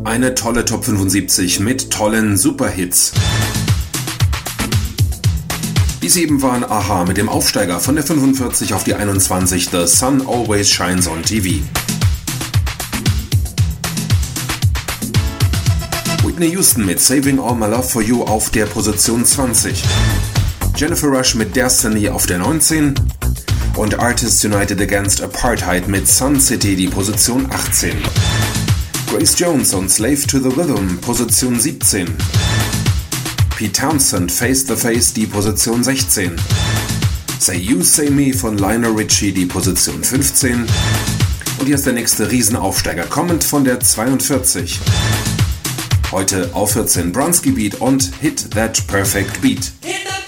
Eine tolle Top 75 mit tollen Superhits. Die 7 waren a-ha mit dem Aufsteiger von der 45 auf die 21, The Sun Always Shines on TV. Whitney Houston mit Saving All My Love For You auf der Position 20. Jennifer Rush mit Destiny auf der 19. Und Artists United Against Apartheid mit Sun City die Position 18. Grace Jones und Slave to the Rhythm, Position 17. Pete Townsend, Face the Face, die Position 16. Say You, Say Me von Lionel Richie, die Position 15. Und hier ist der nächste Riesenaufsteiger, kommend von der 42. Heute auf 14 Bronski Beat und Hit That Perfect Beat.